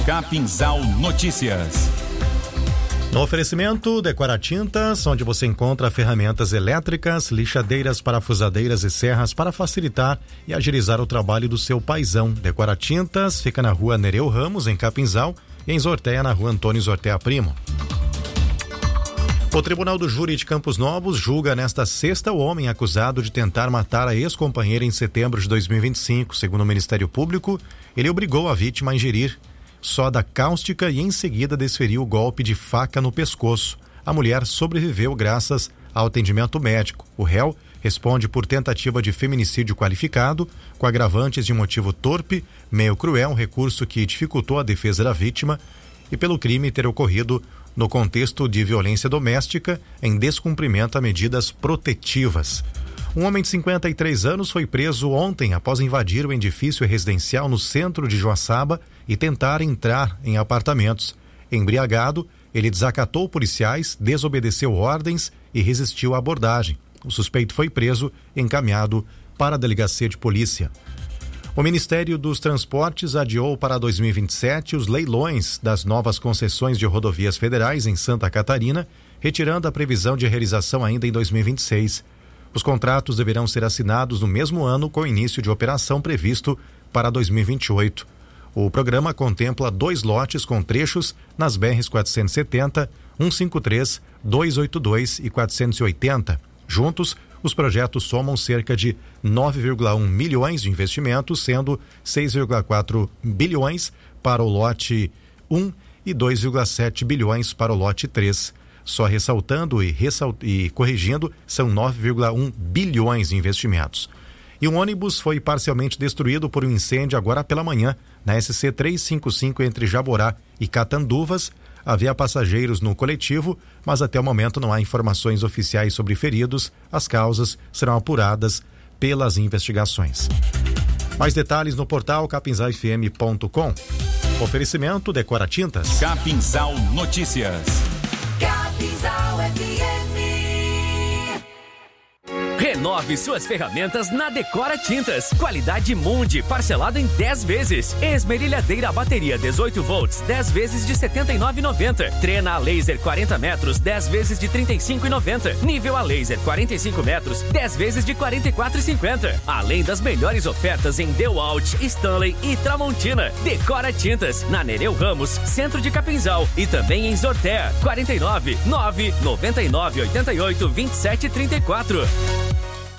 Capinzal Notícias. No oferecimento, Decora Tintas, onde você encontra ferramentas elétricas, lixadeiras, parafusadeiras e serras para facilitar e agilizar o trabalho do seu paizão. Decora Tintas fica na rua Nereu Ramos, em Capinzal, e em Zorteia, na rua Antônio Zorteia Primo. O Tribunal do Júri de Campos Novos julga nesta sexta o homem acusado de tentar matar a ex-companheira em setembro de 2025. Segundo o Ministério Público, ele obrigou a vítima a ingerir soda cáustica e em seguida desferiu o golpe de faca no pescoço. A mulher sobreviveu graças ao atendimento médico. O réu responde por tentativa de feminicídio qualificado, com agravantes de motivo torpe, meio cruel, recurso que dificultou a defesa da vítima, e pelo crime ter ocorrido no contexto de violência doméstica em descumprimento a medidas protetivas. Um homem de 53 anos foi preso ontem após invadir o edifício residencial no centro de Joaçaba e tentar entrar em apartamentos. Embriagado, ele desacatou policiais, desobedeceu ordens e resistiu à abordagem. O suspeito foi preso e encaminhado para a delegacia de polícia. O Ministério dos Transportes adiou para 2027 os leilões das novas concessões de rodovias federais em Santa Catarina, retirando a previsão de realização ainda em 2026. Os contratos deverão ser assinados no mesmo ano, com o início de operação previsto para 2028. O programa contempla 2 lotes com trechos nas BRs 470, 153, 282 e 480. Juntos, os projetos somam cerca de 9,1 milhões de investimentos, sendo 6,4 bilhões para o lote 1 e 2,7 bilhões para o lote 3. Só ressaltando e corrigindo, são 9,1 bilhões de investimentos. E um ônibus foi parcialmente destruído por um incêndio agora pela manhã, na SC 355 entre Jaborá e Catanduvas. Havia passageiros no coletivo, mas até o momento não há informações oficiais sobre feridos. As causas serão apuradas pelas investigações. Mais detalhes no portal capinzalfm.com. Oferecimento Decora Tintas. Capinzal Notícias. Capinzal FM. Renove suas ferramentas na Decora Tintas. Qualidade Mundi, parcelado em 10 vezes. Esmerilhadeira bateria 18 volts, 10 vezes de R$ 79,90. Trena a laser 40 metros, 10 vezes de R$ 35,90. Nível a laser 45 metros, 10 vezes de R$ 44,50. Além das melhores ofertas em DeWalt, Stanley e Tramontina. Decora Tintas, na Nereu Ramos, centro de Capinzal, e também em Zorteia, 49 9 99 88 27 34.